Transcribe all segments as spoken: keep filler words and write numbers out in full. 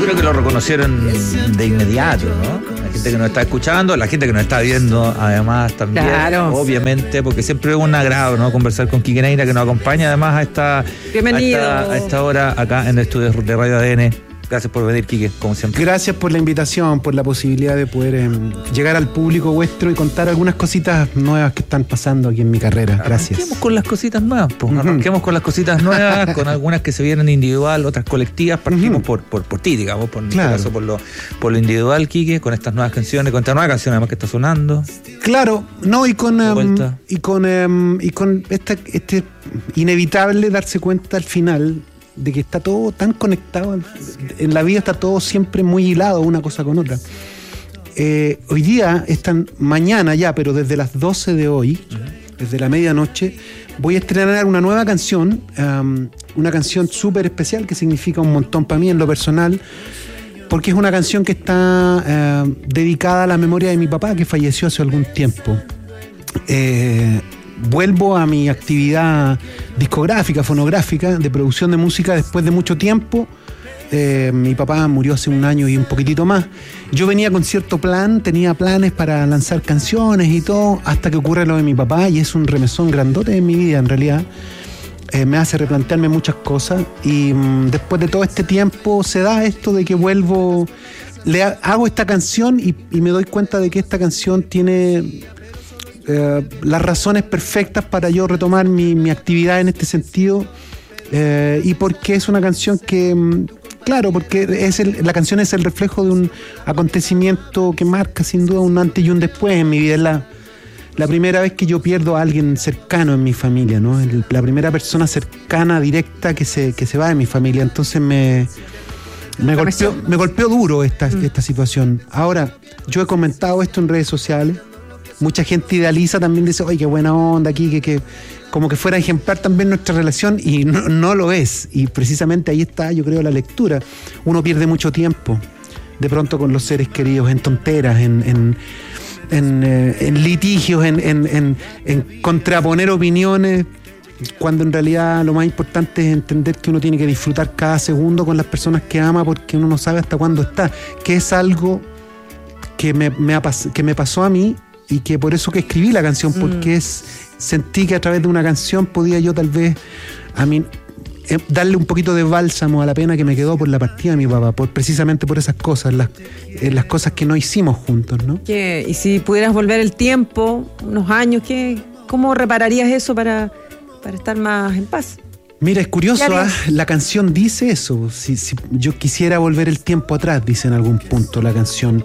creo que lo reconocieron de inmediato, ¿no? La gente que nos está escuchando, la gente que nos está viendo, además también, claro. Obviamente, porque siempre es un agrado, ¿no? Conversar con Quique Neira, que nos acompaña además a esta, Bienvenido. A esta, a esta hora acá en el estudio de Radio A D N. Gracias por venir, Quique, como siempre. Gracias por la invitación, por la posibilidad de poder eh, llegar al público vuestro y contar algunas cositas nuevas que están pasando aquí en mi carrera. Gracias. Arranquemos con las cositas nuevas, pues. Uh-huh. Arranquemos con las cositas nuevas, con algunas que se vienen individual, otras colectivas. Partimos uh-huh. por, por, por ti, digamos, por, claro. en este caso por lo, por lo individual, Quique, con estas nuevas canciones, con esta nueva canción además que está sonando. Claro, no, y con um, y con um, y con esta, este inevitable darse cuenta al final de que está todo tan conectado, en la vida está todo siempre muy hilado una cosa con otra. Eh, hoy día, esta mañana ya, pero desde las doce de hoy, uh-huh. desde la medianoche, voy a estrenar una nueva canción, um, una canción súper especial que significa un montón para mí en lo personal, porque es una canción que está uh, dedicada a la memoria de mi papá, que falleció hace algún tiempo. Eh, Vuelvo a mi actividad discográfica, fonográfica, de producción de música después de mucho tiempo. Eh, mi papá murió hace un año y un poquitito más. Yo venía con cierto plan, tenía planes para lanzar canciones y todo, hasta que ocurre lo de mi papá, y es un remesón grandote en mi vida en realidad. Eh, me hace replantearme muchas cosas, y mmm, después de todo este tiempo se da esto de que vuelvo, le ha, hago esta canción y, y me doy cuenta de que esta canción tiene... Eh, las razones perfectas para yo retomar mi, mi actividad en este sentido, eh, y porque es una canción que, claro, porque es el, la canción es el reflejo de un acontecimiento que marca sin duda un antes y un después en mi vida. Es la, la primera vez que yo pierdo a alguien cercano en mi familia, ¿no? El, la primera persona cercana, directa que se, que se va de mi familia. Entonces me, me, golpeó, me golpeó duro esta, mm. esta situación. Ahora, yo he comentado esto en redes sociales. Mucha gente idealiza también, dice, oye, qué buena onda aquí, que, que como que fuera ejemplar también nuestra relación, y no, no lo es. Y precisamente ahí está, yo creo, la lectura. Uno pierde mucho tiempo, de pronto, con los seres queridos, en tonteras, en, en, en, eh, en litigios, en, en, en, en contraponer opiniones, cuando en realidad lo más importante es entender que uno tiene que disfrutar cada segundo con las personas que ama, porque uno no sabe hasta cuándo está, que es algo que me, me, ha pas- que me pasó a mí, y que por eso que escribí la canción, porque mm. es, sentí que a través de una canción podía yo tal vez a mí eh, darle un poquito de bálsamo a la pena que me quedó por la partida de mi papá, por, precisamente por esas cosas, las, eh, las cosas que no hicimos juntos, ¿no? ¿Qué? Y si pudieras volver el tiempo, unos años, ¿qué? ¿Cómo repararías eso para, para estar más en paz? Mira, es curioso, ¿eh? La canción dice eso. Si, si yo quisiera volver el tiempo atrás, dice en algún punto la canción.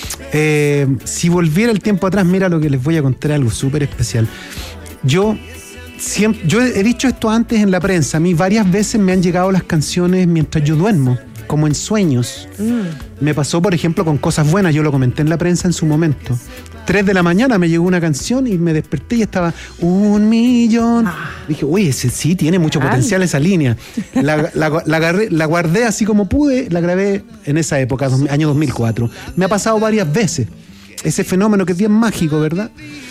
Eh, si volviera el tiempo atrás, mira lo que les voy a contar, algo súper especial. Yo siempre, yo he dicho esto antes en la prensa. A mí varias veces me han llegado las canciones mientras yo duermo, como en sueños. Mm. Me pasó, por ejemplo, con Cosas Buenas. Yo lo comenté en la prensa en su momento. Tres de la mañana me llegó una canción y me desperté y estaba un millón. Ah. Dije, uy, ese sí tiene mucho Ay. potencial esa línea. La, la, la, agarré, la guardé así como pude, la grabé en esa época, dos, año dos mil cuatro. Me ha pasado varias veces. Ese fenómeno que es bien mágico, ¿verdad?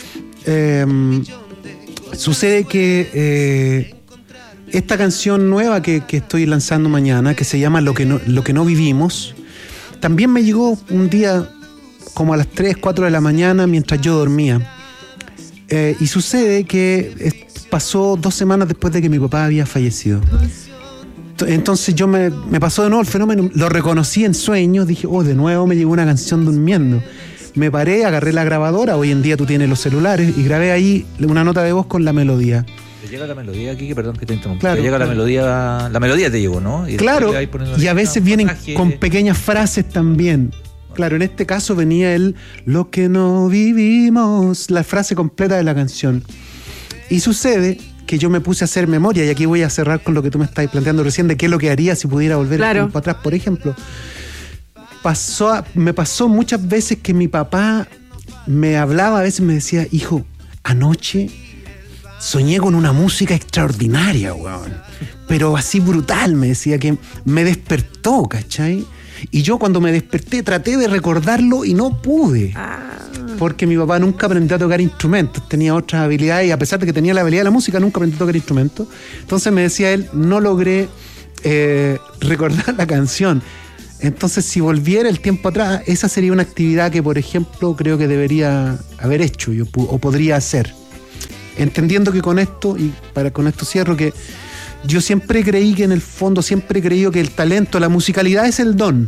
Eh, sucede que eh, esta canción nueva que, que estoy lanzando mañana, que se llama Lo que no, Lo que no vivimos, también me llegó un día como a las tres, cuatro de la mañana mientras yo dormía. Eh, y sucede que pasó dos semanas después de que mi papá había fallecido. Entonces yo me, me pasó de nuevo el fenómeno, lo reconocí en sueños, dije, oh, de nuevo me llegó una canción durmiendo. Me paré, agarré la grabadora, hoy en día tú tienes los celulares, y grabé ahí una nota de voz con la melodía. ¿Te llega la melodía aquí? Perdón que te interrumpa. Claro, te llega claro. la melodía, la melodía te llegó, ¿no? Y claro, y a veces vienen con pequeñas frases también. Claro, en este caso venía el lo que no vivimos, la frase completa de la canción. Y sucede que yo me puse a hacer memoria, y aquí voy a cerrar con lo que tú me estás planteando recién, de qué es lo que haría si pudiera volver claro. el tiempo atrás, por ejemplo. Pasó a, me pasó muchas veces que mi papá me hablaba, a veces me decía, hijo, anoche soñé con una música extraordinaria, weón. Pero así brutal, me decía, que me despertó, ¿cachai? Y yo cuando me desperté traté de recordarlo y no pude. Ah. Porque mi papá nunca aprendió a tocar instrumentos, tenía otras habilidades, y a pesar de que tenía la habilidad de la música, nunca aprendió a tocar instrumentos. Entonces me decía él, no logré eh, recordar la canción. Entonces, si volviera el tiempo atrás, esa sería una actividad que, por ejemplo, creo que debería haber hecho yo, o podría hacer. Entendiendo que con esto, y para con esto cierro, que yo siempre creí que en el fondo, siempre he creído que el talento, la musicalidad es el don.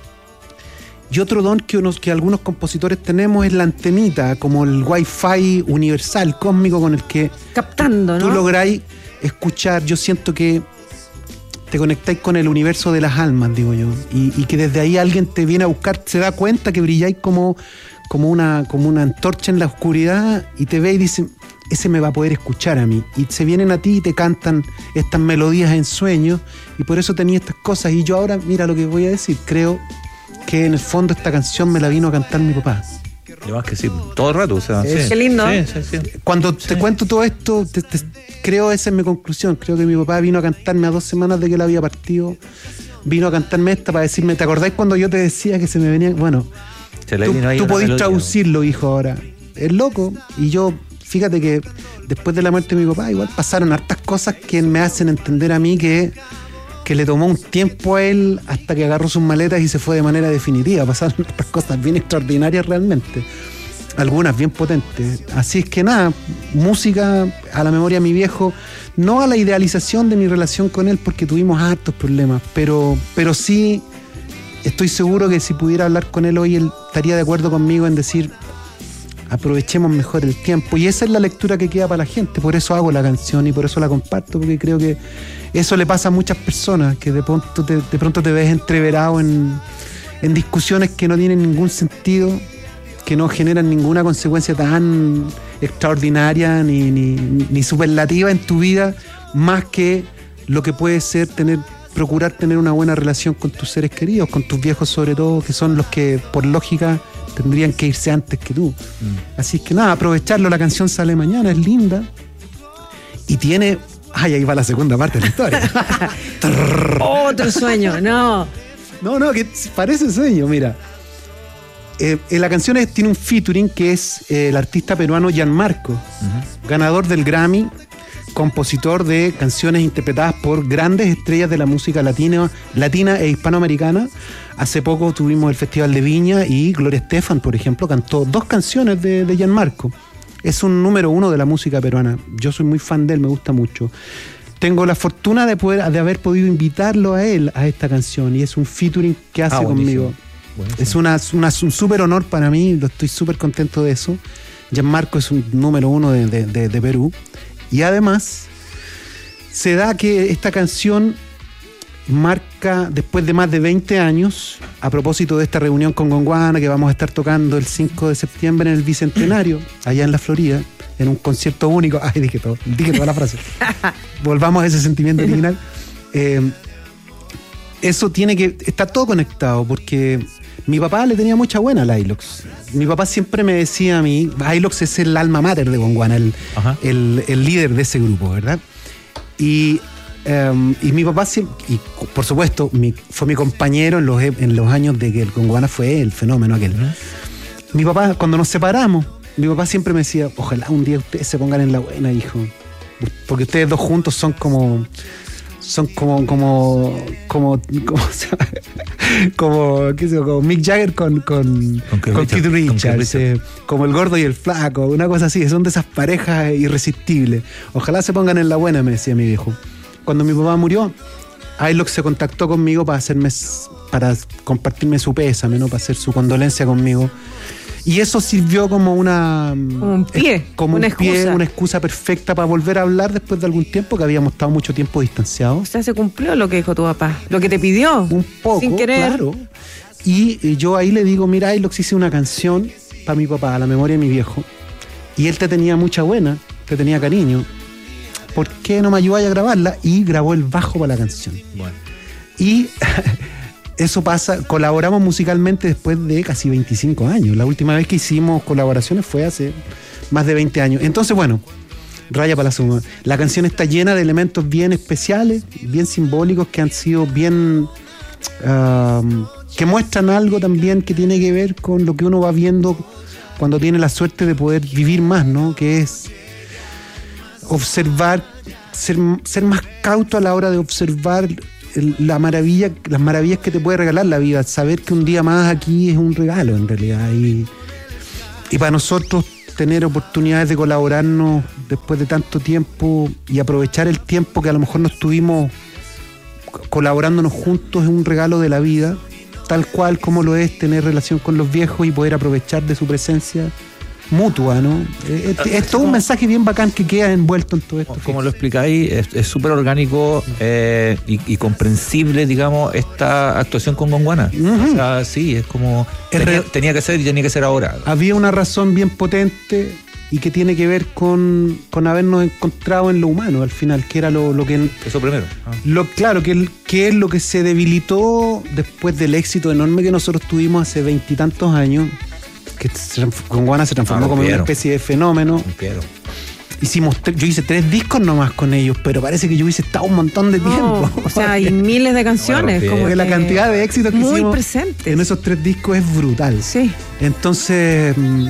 Y otro don que, unos, que algunos compositores tenemos es la antenita, como el wifi universal, cósmico, con el que captando, tú, ¿no? tú lográis escuchar. Yo siento que te conectáis con el universo de las almas, digo yo, y, y que desde ahí alguien te viene a buscar, se da cuenta que brilláis como, como, una, como una antorcha en la oscuridad, y te ve y dice, ese me va a poder escuchar a mí, y se vienen a ti y te cantan estas melodías en sueños, y por eso tenía estas cosas. Y yo ahora, mira lo que voy a decir, creo que en el fondo esta canción me la vino a cantar mi papá. Además que sí, todo el rato, o sea, es, sí. Qué lindo. Sí, sí, sí. Cuando sí. te cuento todo esto, te, te, creo esa es mi conclusión. Creo que mi papá vino a cantarme a dos semanas de que él había partido. Vino a cantarme esta para decirme, ¿te acordáis cuando yo te decía que se me venía? Bueno, se le tú, vino ahí tú podís melodía, traducirlo, hijo, ahora. Es loco. Y yo, fíjate que después de la muerte de mi papá, igual pasaron hartas cosas que me hacen entender a mí que que le tomó un tiempo a él hasta que agarró sus maletas y se fue de manera definitiva. Pasaron otras cosas bien extraordinarias realmente, algunas bien potentes. Así es que nada, música a la memoria de mi viejo, no a la idealización de mi relación con él, porque tuvimos hartos problemas, pero, pero sí estoy seguro que si pudiera hablar con él hoy, él estaría de acuerdo conmigo en decir, aprovechemos mejor el tiempo. Y esa es la lectura que queda para la gente. Por eso hago la canción y por eso la comparto, porque creo que eso le pasa a muchas personas, que de pronto te, de pronto te ves entreverado en, en discusiones que no tienen ningún sentido, que no generan ninguna consecuencia tan extraordinaria ni, ni, ni superlativa en tu vida, más que lo que puede ser tener, procurar tener una buena relación con tus seres queridos, con tus viejos sobre todo, que son los que por lógica tendrían que irse antes que tú. Mm. Así que nada, aprovecharlo. La canción sale mañana, es linda y tiene... Ay, ahí va la segunda parte de la historia. Otro sueño, no. No, no, que parece sueño, mira. Eh, eh, la canción es, tiene un featuring que es eh, el artista peruano Gianmarco, uh-huh. ganador del Grammy, compositor de canciones interpretadas por grandes estrellas de la música latina, latina e hispanoamericana. Hace poco tuvimos el Festival de Viña y Gloria Estefan, por ejemplo, cantó dos canciones de, de Gianmarco. Es un número uno de la música peruana. Yo soy muy fan de él, me gusta mucho. Tengo la fortuna de poder, de haber podido invitarlo a él a esta canción, y es un featuring que hace ah, conmigo. Buenísimo. Es una, una, un súper honor para mí, estoy súper contento de eso. Gianmarco es un número uno de, de, de, de Perú. Y además, se da que esta canción marca, después de más de veinte años, a propósito de esta reunión con Gondwana que vamos a estar tocando el cinco de septiembre en el Bicentenario, allá en la Florida, en un concierto único. Ay, dije todo, dije toda la frase. Volvamos a ese sentimiento original. Eh, eso tiene que, está todo conectado, porque mi papá le tenía mucha buena a la Ilox. Mi papá siempre me decía a mí, Ilox es el alma mater de Gondwana, el, el, el líder de ese grupo, ¿verdad? Y Um, y mi papá siempre, y por supuesto mi, fue mi compañero en los, en los años de que el Gondwana fue el fenómeno aquel. Uh-huh. Mi papá, cuando nos separamos, mi papá siempre me decía, ojalá un día ustedes se pongan en la buena, hijo, porque ustedes dos juntos son como son como como como como, como, ¿qué sé, como Mick Jagger con con, con, con Keith Richards, eh, como el gordo y el flaco, una cosa así. Son de esas parejas irresistibles. Ojalá se pongan en la buena, me decía mi viejo. Cuando mi papá murió, Ilox se contactó conmigo para hacerme, para compartirme su pésame, ¿no? Para hacer su condolencia conmigo. Y eso sirvió como una... Como un pie, como una un pie, excusa. Una excusa perfecta para volver a hablar después de algún tiempo, que habíamos estado mucho tiempo distanciados. O sea, se cumplió lo que dijo tu papá, lo que te pidió. Un poco, sin querer. Claro. Y, y yo ahí le digo, mira, Ilox, hice una canción para mi papá, a la memoria de mi viejo. Y él te tenía mucha buena, te tenía cariño. ¿Por qué no me ayudáis a grabarla? Y grabó el bajo para la canción. Bueno. Y eso pasa, colaboramos musicalmente después de casi veinticinco años. La última vez que hicimos colaboraciones fue hace más de veinte años. Entonces, bueno, raya para la suma. La canción está llena de elementos bien especiales, bien simbólicos, que han sido bien... Uh, que muestran algo también que tiene que ver con lo que uno va viendo cuando tiene la suerte de poder vivir más, ¿no? Que es... observar, ser, ser más cauto a la hora de observar la maravilla, las maravillas que te puede regalar la vida. Saber que un día más aquí es un regalo en realidad. Y, y para nosotros tener oportunidades de colaborarnos después de tanto tiempo y aprovechar el tiempo que a lo mejor no estuvimos colaborándonos juntos es un regalo de la vida, tal cual como lo es tener relación con los viejos y poder aprovechar de su presencia mutua, ¿no? Es, es, es todo un mensaje bien bacán que queda envuelto en todo esto. Como lo explicáis, es súper orgánico eh, y, y comprensible, digamos, esta actuación con Gonguana. Uh-huh. O sea, sí, es como tenía, tenía que ser y tenía que ser ahora. Había una razón bien potente y que tiene que ver con, con habernos encontrado en lo humano al final, que era lo, lo que... Eso primero. Ah. Lo, claro, que, que es lo que se debilitó después del éxito enorme que nosotros tuvimos hace veintitantos años, que Gonguana se transformó ah, como una especie de fenómeno. Rompieron. Hicimos, yo hice tres discos nomás con ellos, pero parece que yo hubiese estado un montón de tiempo. Oh, o sea, hay miles de canciones. Bueno, como que la cantidad de éxitos que muy hicimos presentes en esos tres discos es brutal. Sí. Entonces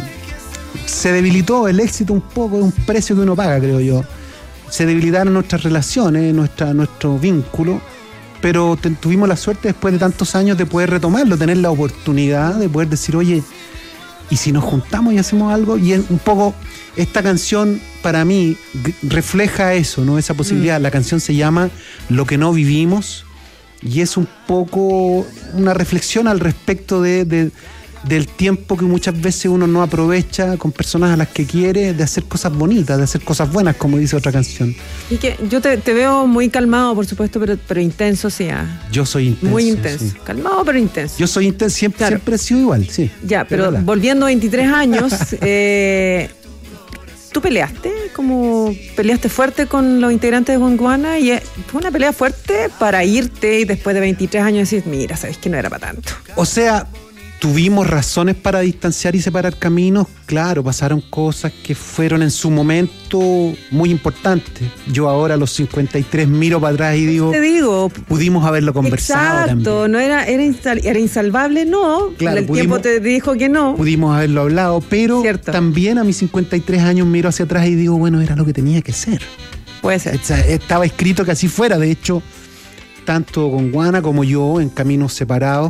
se debilitó el éxito un poco, es un precio que uno paga, creo yo. Se debilitaron nuestras relaciones, nuestra, nuestro vínculo, pero te, tuvimos la suerte después de tantos años de poder retomarlo, tener la oportunidad de poder decir, oye, ¿y si nos juntamos y hacemos algo? Y un poco esta canción para mí refleja eso, ¿no? Esa posibilidad. Mm. La canción se llama Lo que no vivimos y es un poco una reflexión al respecto de, de, del tiempo que muchas veces uno no aprovecha con personas a las que quiere, de hacer cosas bonitas, de hacer cosas buenas, como dice otra canción. Y que yo te, te veo muy calmado, por supuesto, pero, pero intenso, sí. Ah. Yo soy intenso. Muy intenso. Sí. Calmado, pero intenso. Yo soy intenso, siempre, claro. siempre he sido igual, sí. Ya, pero, pero volviendo a veintitrés años, eh, tú peleaste, como peleaste fuerte con los integrantes de Gonguana y fue una pelea fuerte para irte y después de veintitrés años decir, mira, sabes que no era para tanto. O sea... Tuvimos razones para distanciar y separar caminos, claro, pasaron cosas que fueron en su momento muy importantes. Yo ahora a los cincuenta y tres miro para atrás y digo, te digo, pudimos haberlo conversado. Exacto, también. no era, era, insal, era insalvable, no, claro, el pudimos, tiempo te dijo que no. Pudimos haberlo hablado, pero Cierto. También a mis cincuenta y tres años miro hacia atrás y digo, bueno, era lo que tenía que ser. Puede ser. Estaba escrito que así fuera, de hecho, tanto Gonguana como yo en caminos separados,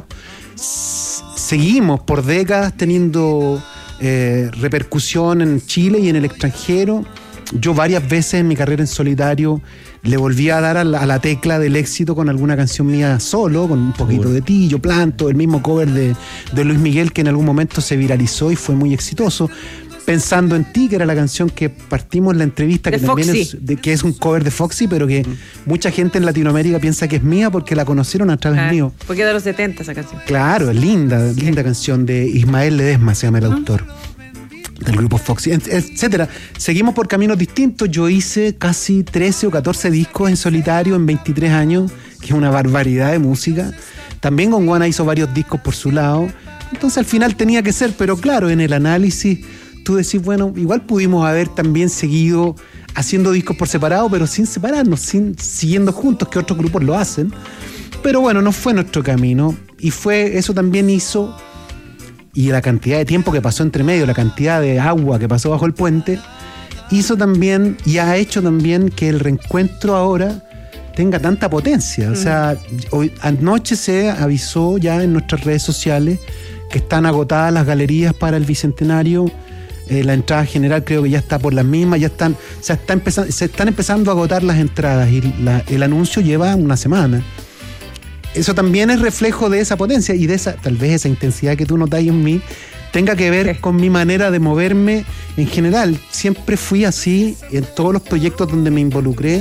seguimos por décadas teniendo eh, repercusión en Chile y en el extranjero. Yo varias veces en mi carrera en solitario le volví a dar a la, a la tecla del éxito con alguna canción mía solo, con un poquito Seguro. de ti, yo planto, el mismo cover de, de Luis Miguel que en algún momento se viralizó y fue muy exitoso. Pensando en ti, que era la canción que partimos en la entrevista, que también es, de, que es un cover de Foxy, pero que mm. mucha gente en Latinoamérica piensa que es mía porque la conocieron a través ah, mío. Porque es de los setenta esa canción. Claro, es linda, linda sí. canción de Ismael Ledesma, se llama el uh-huh. autor del grupo Foxy, etcétera. Seguimos por caminos distintos. Yo hice casi trece o catorce discos en solitario en veintitrés años, que es una barbaridad de música. También Gonguana hizo varios discos por su lado. Entonces al final tenía que ser, pero claro, en el análisis tú decís, bueno, igual pudimos haber también seguido haciendo discos por separado, pero sin separarnos, sin siguiendo juntos, que otros grupos lo hacen. Pero bueno, no fue nuestro camino. Y fue, eso también hizo, y la cantidad de tiempo que pasó entre medio, la cantidad de agua que pasó bajo el puente, hizo también, y ha hecho también que el reencuentro ahora tenga tanta potencia. Mm. O sea, hoy, anoche se avisó ya en nuestras redes sociales que están agotadas las galerías para el Bicentenario. Eh, la entrada general creo que ya está por las mismas, ya están, o sea, está empezando, se están empezando a agotar las entradas y la, el anuncio lleva una semana. Eso también es reflejo de esa potencia y de esa, tal vez esa intensidad que tú notas en mí, tenga que ver sí. con mi manera de moverme en general. Siempre fui así en todos los proyectos donde me involucré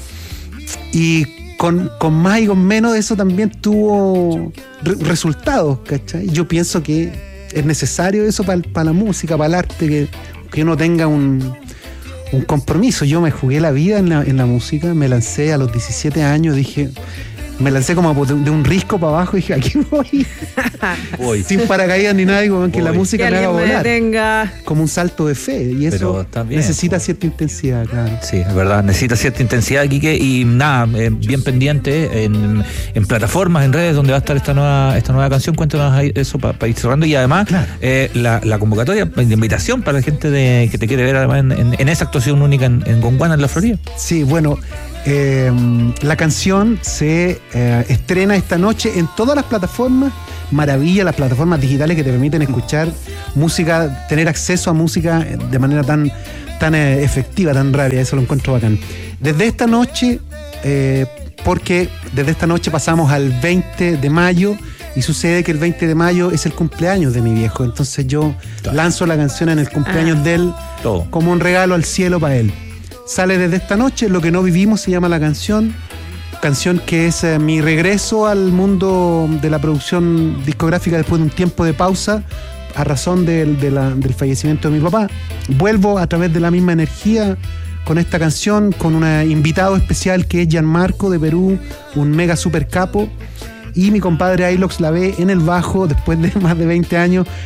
y con, con más y con menos eso también tuvo re- resultados, ¿cachai? Yo pienso que es necesario eso para pa la música, para el arte, que, que uno tenga un, un compromiso. Yo me jugué la vida en la, en la música, me lancé a los diecisiete años, dije, me lancé como de, de un risco para abajo y dije, aquí voy. voy. Sin paracaídas ni nada, como que la música que me haga volar. Tenga... Como un salto de fe. Y eso bien, necesita pues. cierta intensidad, claro. Sí, es verdad, necesita cierta intensidad, Quique. Y nada, eh, bien pendiente en, en plataformas, en redes donde va a estar esta nueva esta nueva canción. Cuéntanos ahí eso para pa ir cerrando. Y además, claro. eh, la, la convocatoria de invitación para la gente de, que te quiere ver además en, en, en esa actuación única en, en Gonguana, en la Florida. Sí, bueno. Eh, la canción se eh, estrena esta noche en todas las plataformas. Maravilla, las plataformas digitales que te permiten escuchar música, tener acceso a música de manera tan, tan eh, efectiva, tan rápida. Eso lo encuentro bacán. Desde esta noche, eh, porque desde esta noche pasamos al veinte de mayo. Y sucede que el veinte de mayo es el cumpleaños de mi viejo. Entonces yo lanzo la canción en el cumpleaños ah. de él Todo. como un regalo al cielo para él. Sale desde esta noche, Lo que no vivimos se llama la canción. Canción que es eh, mi regreso al mundo de la producción discográfica después de un tiempo de pausa a razón del, de la, del fallecimiento de mi papá. Vuelvo a través de la misma energía con esta canción, con un invitado especial que es Gianmarco de Perú, un mega super capo. Y mi compadre Ailox la ve en el bajo después de más de veinte años